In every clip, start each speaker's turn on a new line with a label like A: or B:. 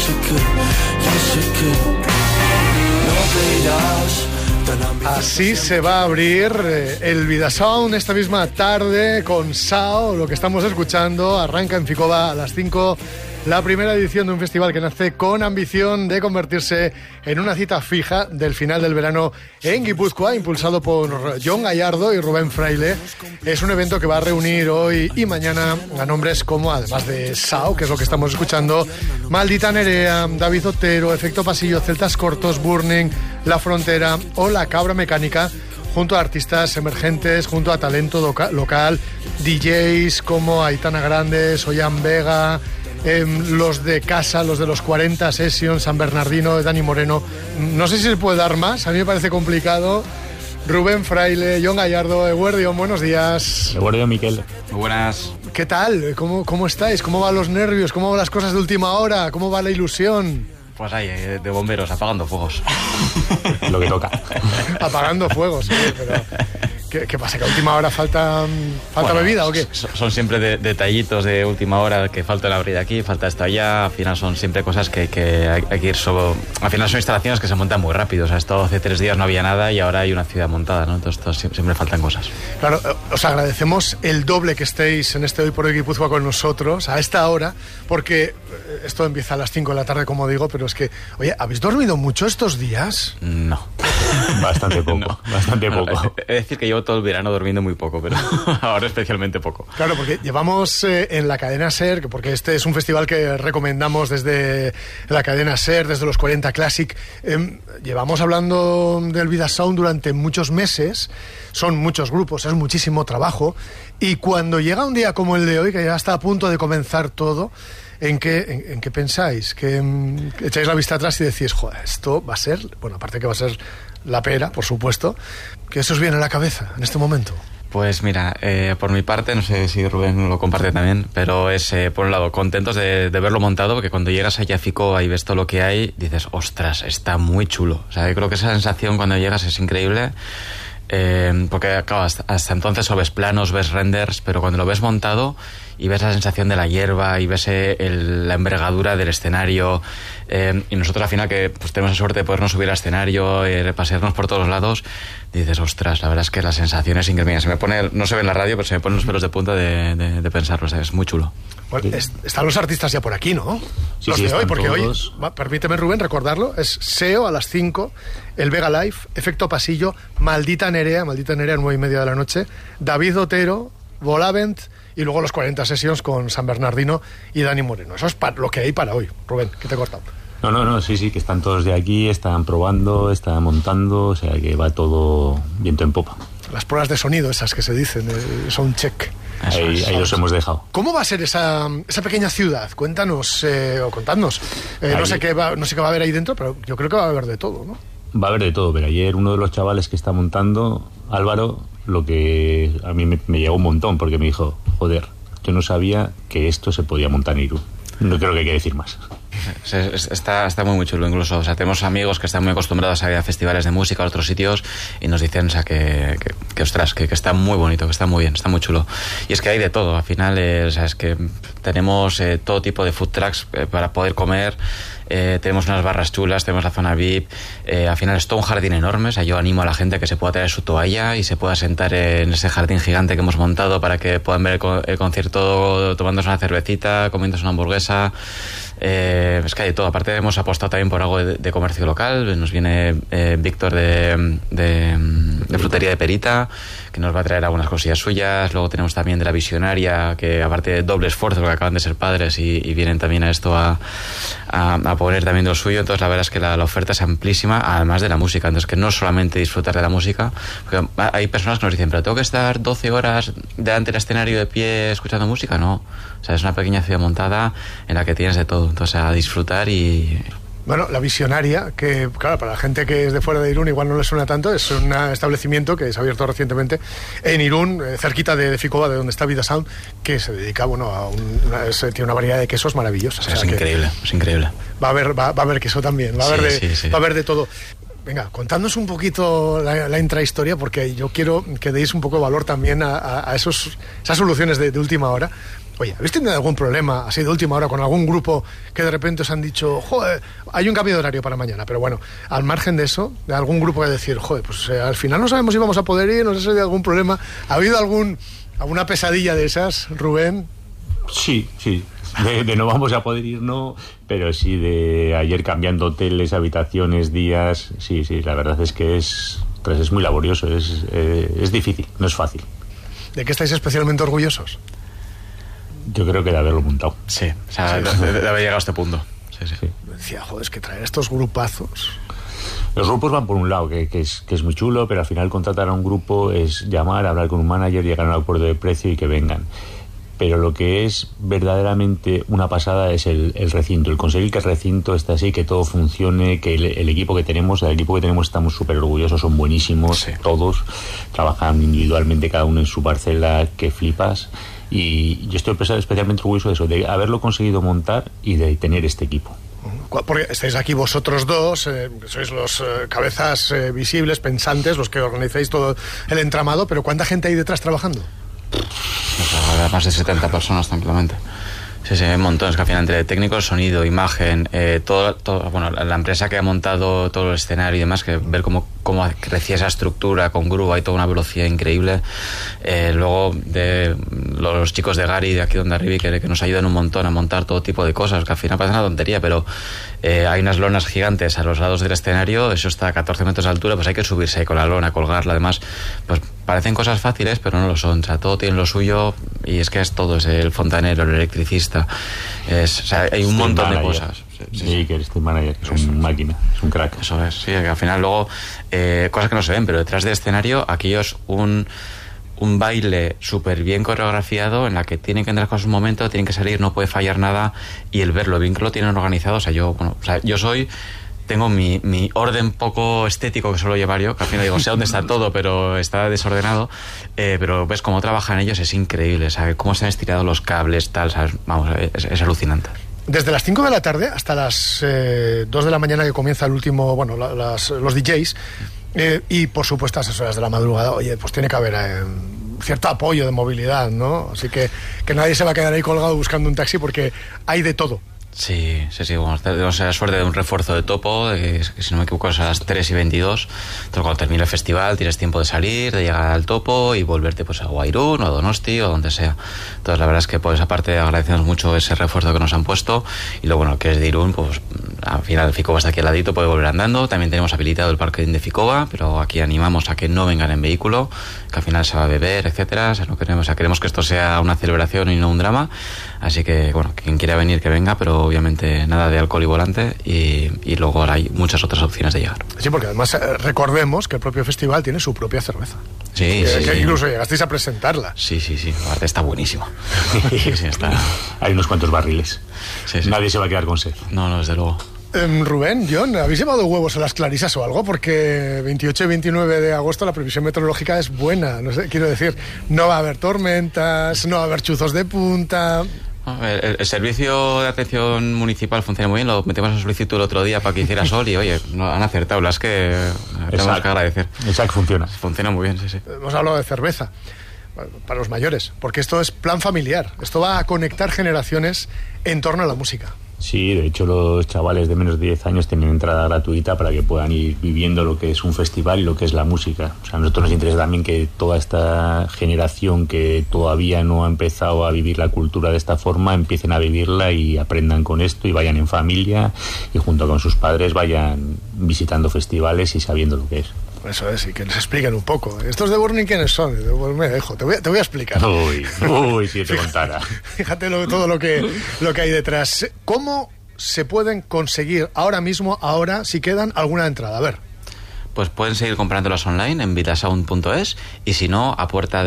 A: Así se va a abrir el Vidasound esta misma tarde con Sao. Lo que estamos escuchando arranca en Ficoba a las 5. La primera edición de un festival que nace con ambición de convertirse en una cita fija del final del verano en Guipúzcoa, impulsado por Jon Gallardo y Rubén Fraile. Es un evento que va a reunir hoy y mañana a nombres como, además de Sao, que es lo que estamos escuchando, Maldita Nerea, David Otero, Efecto Pasillo, Celtas Cortos, Burning, La Frontera o La Cabra Mecánica, junto a artistas emergentes, junto a talento local, DJs como Aitana Grande, Soyan Vega, los de casa, los de los 40 Sessions, San Bernardino, Dani Moreno. No sé si se puede dar más, a mí me parece complicado. Rubén Fraile, Jon Gallardo, Eguerdio, buenos días.
B: Eguerdio, Miquel.
C: Muy buenas.
A: ¿Qué tal? ¿Cómo estáis? ¿Cómo van los nervios? ¿Cómo van las cosas de última hora? ¿Cómo va la ilusión?
C: Pues ahí, de bomberos, apagando fuegos.
B: Lo que toca.
A: Apagando fuegos, sí, pero... ¿Qué pasa? ¿Que a última hora falta bebida o qué?
C: Son siempre detallitos de última hora, que falta la brida aquí, falta esto allá. Al final son siempre cosas que hay que ir sobre... Al final son instalaciones que se montan muy rápido. O sea, esto hace 3 días no había nada y ahora hay una ciudad montada, ¿no? Entonces siempre faltan cosas. Claro,
A: os agradecemos el doble que estéis en este Hoy por Hoy Guipúzcoa con nosotros a esta hora, porque esto empieza a las 5 de la tarde, como digo, pero es que, oye, ¿habéis dormido mucho estos días?
C: No.
B: Bastante poco, bastante poco.
C: Es decir, que llevo todo el verano durmiendo muy poco, pero ahora especialmente poco.
A: Claro, porque llevamos en la cadena SER, porque este es un festival que recomendamos desde la cadena SER, desde los 40 Classic. Llevamos hablando del Vidasound durante muchos meses, son muchos grupos, es muchísimo trabajo, y cuando llega un día como el de hoy, que ya está a punto de comenzar todo, ¿En qué pensáis? Que echáis la vista atrás y decís, joder, esto va a ser, bueno, aparte que va a ser la pera, por supuesto, ¿qué se os viene a la cabeza en este momento?
C: Pues mira, por mi parte, no sé si Rubén lo comparte también, pero es, por un lado, contentos de verlo montado, porque cuando llegas allá a Ficoba y ves todo lo que hay, dices, ostras, está muy chulo. O sea, yo creo que esa sensación cuando llegas es increíble. Porque claro, hasta entonces solo ves planos, ves renders, pero cuando lo ves montado y ves la sensación de la hierba y ves la envergadura del escenario, y nosotros al final que pues tenemos la suerte de podernos subir al escenario, pasearnos por todos lados, dices, ostras, la verdad es que la sensación es increíble. Se me pone, no se ve en la radio, pero se me ponen los pelos de punta de pensarlo, o sea, es muy chulo.
A: Bueno, están los artistas ya por aquí, ¿no?
B: Sí,
A: los
B: sí,
A: de hoy, porque
B: todos.
A: Hoy, permíteme Rubén recordarlo, es SEO a las 5, el Vega Live, Efecto Pasillo, Maldita Nerea 9:30 de la noche, David Otero, Volavent y luego los 40 Sessions con San Bernardino y Dani Moreno. Eso es lo que hay para hoy. Rubén, que te he cortado.
B: No, sí, que están todos de aquí, están probando, están montando, o sea que va todo viento en popa.
A: Las pruebas de sonido, esas que se dicen, son check.
B: Ahí los hemos dejado.
A: ¿Cómo va a ser esa pequeña ciudad? Cuéntanos, o contadnos. No sé qué va a haber ahí dentro, pero yo creo que va a haber de todo, ¿no?
B: Va a haber de todo, pero ayer uno de los chavales que está montando, Álvaro, lo que a mí me llegó un montón, porque me dijo, joder, yo no sabía que esto se podía montar en Irún. No creo que hay que decir más.
C: Está muy chulo incluso. O sea, tenemos amigos que están muy acostumbrados a ir a festivales de música a otros sitios y nos dicen, o sea, que ostras, que está muy bonito, que está muy bien, está muy chulo. Y es que hay de todo. Al final, o sea, es que tenemos todo tipo de food trucks para poder comer. Tenemos unas barras chulas, tenemos la zona VIP. Al final es todo un jardín enorme. O sea, yo animo a la gente a que se pueda traer su toalla y se pueda sentar en ese jardín gigante que hemos montado para que puedan ver el concierto tomándose una cervecita, comiéndose una hamburguesa. Es que hay de todo. Aparte hemos apostado también por algo de comercio local. Nos viene Víctor de Frutería de Perita, que nos va a traer algunas cosillas suyas. Luego tenemos también de La Visionaria, que aparte de doble esfuerzo, porque acaban de ser padres y vienen también a esto a poner también de lo suyo. Entonces la verdad es que la oferta es amplísima, además de la música. Entonces que no solamente disfrutar de la música, porque hay personas que nos dicen, pero tengo que estar 12 horas delante del escenario de pie escuchando música. No, o sea, es una pequeña ciudad montada en la que tienes de todo. Entonces a disfrutar y...
A: Bueno, La Visionaria, que claro, para la gente que es de fuera de Irún igual no le suena tanto, es un establecimiento que se ha abierto recientemente en Irún, cerquita de Ficoba, de donde está Vidasound, que se dedica, bueno, tiene una variedad de quesos maravillosas.
C: O sea, es increíble, es increíble.
A: Va a haber queso también, va a haber de todo. Venga, contadnos un poquito la intrahistoria, porque yo quiero que deis un poco de valor también a esas soluciones de última hora. Oye, ¿habéis tenido algún problema así de última hora con algún grupo que de repente os han dicho, joder, hay un cambio de horario para mañana? Pero bueno, al margen de eso, de algún grupo que decir, joder, pues al final no sabemos si vamos a poder ir, no sé si hay algún problema. ¿Ha habido alguna pesadilla de esas, Rubén?
B: Sí. De no vamos a poder ir, no, pero sí de ayer cambiando hoteles, habitaciones, días. Sí, la verdad es que es muy laborioso, es difícil, no es fácil.
A: ¿De qué estáis especialmente orgullosos?
B: Yo creo que de haberlo montado.
C: Sí, o sea, de haber llegado a este punto. Sí.
A: Decía, joder, es que traer estos grupazos.
B: Los grupos van por un lado, que es muy chulo, pero al final contratar a un grupo es llamar, hablar con un manager, llegar a un acuerdo de precio y que vengan. Pero lo que es verdaderamente una pasada es el recinto, el conseguir que el recinto esté así, que todo funcione, que el equipo que tenemos estamos súper orgullosos, son buenísimos, sí. Todos trabajan individualmente, cada uno en su parcela, que flipas. Y yo estoy especialmente orgulloso de eso, de haberlo conseguido montar y de tener este equipo.
A: Porque estáis aquí vosotros dos, sois los cabezas visibles, pensantes, los que organizáis todo el entramado, pero ¿cuánta gente hay detrás trabajando?
C: Más de 70 personas tranquilamente. Sí, un montón. Es que al final entre técnicos, sonido, imagen, todo, bueno, la empresa que ha montado todo el escenario y demás, que ver cómo crecía esa estructura con grúa y toda una velocidad increíble. Luego de los chicos de Gary, de aquí donde arriba, que nos ayudan un montón a montar todo tipo de cosas, que al final parece una tontería, pero hay unas lonas gigantes a los lados del escenario, eso está a 14 metros de altura, pues hay que subirse ahí con la lona, colgarla, además, pues parecen cosas fáciles, pero no lo son. O sea, todo tiene lo suyo y es que es todo, es el fontanero, el electricista, o sea, hay un montón de cosas.
B: Sí, que este manager es una máquina, es un crack.
C: Eso es, sí, que al final luego cosas que no se ven, pero detrás del escenario aquello es un baile súper bien coreografiado en la que tienen que entrar con su momento, tienen que salir, no puede fallar nada, y el verlo bien que lo tienen organizado, o sea, yo tengo mi orden poco estético que suelo llevar yo, que al final digo, sé dónde está todo, pero está desordenado, pero ves cómo trabajan ellos, es increíble, ¿sabes? Cómo se han estirado los cables, tal, ¿sabes? Vamos, es alucinante.
A: Desde las 5 de la tarde hasta las 2 de la mañana que comienza el último, bueno, los DJs, y por supuesto a esas horas de la madrugada, oye, pues tiene que haber cierto apoyo de movilidad, ¿no? Así que nadie se va a quedar ahí colgado buscando un taxi porque hay de todo.
C: Sí, bueno, tenemos la suerte de un refuerzo de topo, que si no me equivoco es a las 3:22, entonces cuando termine el festival tienes tiempo de salir, de llegar al topo y volverte pues a Guairún o a Donosti o donde sea. Entonces la verdad es que por esa parte agradecemos mucho ese refuerzo que nos han puesto, y luego bueno, que es de Irún, pues al final Ficoba está aquí al ladito, puede volver andando. También tenemos habilitado el parking de Ficoba, pero aquí animamos a que no vengan en vehículo, que al final se va a beber, etcétera. O sea, queremos que esto sea una celebración y no un drama, así que bueno, quien quiera venir que venga, pero obviamente nada de alcohol y volante, y luego ahora hay muchas otras opciones de llegar.
A: Sí, porque además recordemos que el propio festival tiene su propia cerveza.
C: Sí,
A: que incluso llegasteis a presentarla.
C: Sí, aparte está buenísimo. Sí, está.
B: Hay unos cuantos barriles.
C: Sí.
B: Nadie se va a quedar con sed.
C: No, desde luego.
A: Rubén, John, ¿habéis llevado huevos a las clarisas o algo? Porque 28 y 29 de agosto la previsión meteorológica es buena. No sé, quiero decir, no va a haber tormentas, no va a haber chuzos de punta.
C: El servicio de atención municipal funciona muy bien, lo metimos a solicitud el otro día para que hiciera sol y oye, han acertado, las que tenemos que agradecer.
B: Exacto,
C: funciona muy bien, sí.
A: Hemos hablado de cerveza para los mayores, porque esto es plan familiar, esto va a conectar generaciones en torno a la música.
B: Sí, de hecho los chavales de menos de 10 años tienen entrada gratuita para que puedan ir viviendo lo que es un festival y lo que es la música. O sea, a nosotros nos interesa también que toda esta generación que todavía no ha empezado a vivir la cultura de esta forma, empiecen a vivirla y aprendan con esto y vayan en familia y junto con sus padres vayan visitando festivales y sabiendo lo que es.
A: Eso es, y que les expliquen un poco. ¿Estos de Burning quiénes son? Pues me dejo, te voy a explicar.
B: Uy, si te contara.
A: Fíjate todo lo que hay detrás. ¿Cómo se pueden conseguir ahora, si quedan alguna entrada? A ver.
C: Pues pueden seguir comprándolas online en vidasound.es, y si no, a puerta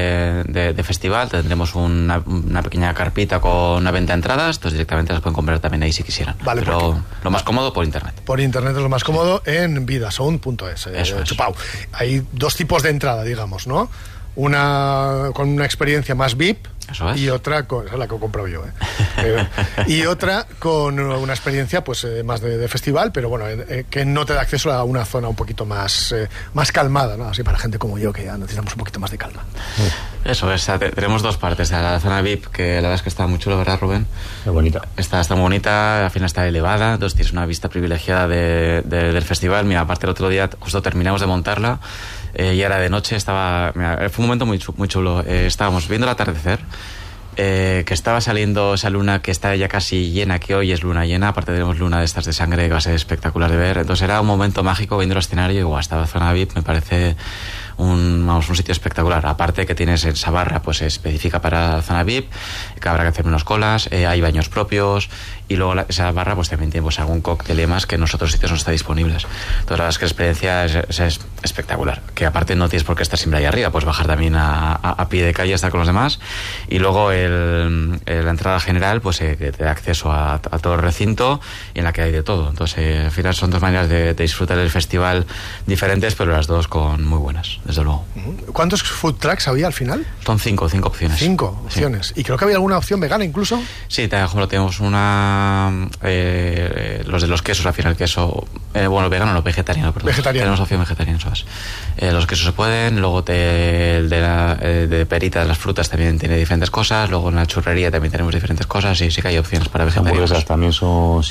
C: de festival tendremos una pequeña carpita con una venta de entradas, entonces directamente las pueden comprar también ahí si quisieran. Vale, pero lo más cómodo por internet.
A: Por internet es lo más cómodo en vidasound.es.
C: Eso es.
A: Hay dos tipos de entrada, digamos, ¿no? Una con una experiencia más VIP,
C: Eso es.
A: Y otra esa es la que he comprado yo, y otra con una experiencia pues más de festival, pero bueno, que no te da acceso a una zona un poquito más calmada, ¿no? Así para gente como yo, que ya necesitamos un poquito más de calma.
C: Eso es, tenemos dos partes. La zona VIP, que la verdad es que está muy chulo, ¿verdad, Rubén?
B: Es bonita.
C: Está muy bonita, al final está elevada, entonces tienes una vista privilegiada del festival. Mira, aparte el otro día justo terminamos de montarla, y era de noche, fue un momento muy chulo. Estábamos viendo el atardecer, que estaba saliendo esa luna que está ya casi llena, que hoy es luna llena, aparte tenemos luna de estas de sangre que va a ser espectacular de ver. Entonces era un momento mágico viendo el escenario, y guau, esta zona VIP me parece un sitio espectacular. Aparte que tienes esa barra pues específica para la zona VIP, que habrá que hacer menos colas, hay baños propios, y luego esa barra pues también tiene pues algún cóctel y demás que en los otros sitios no está disponibles. Entonces la verdad es que la experiencia es espectacular, que aparte no tienes por qué estar siempre ahí arriba, puedes bajar también a pie de calle a estar con los demás. Y luego la entrada general pues que te da acceso a todo el recinto, y en la que hay de todo. Entonces al final son dos maneras de disfrutar del festival diferentes, pero las dos con muy buenas, desde luego.
A: ¿Cuántos food trucks había al final?
C: Son cinco opciones.
A: 5 opciones. Sí. Y creo que había alguna opción vegana incluso.
C: Sí, por ejemplo, tenemos los de los quesos, al final queso, vegano no, vegetariano, perdón.
A: Vegetariano.
C: Tenemos opción vegetariana, eso es. Los quesos se pueden, luego el de perita de las frutas también tiene diferentes cosas, luego en la churrería también tenemos diferentes cosas, y sí que hay opciones para vegetarianos.
B: Hamburguesas también son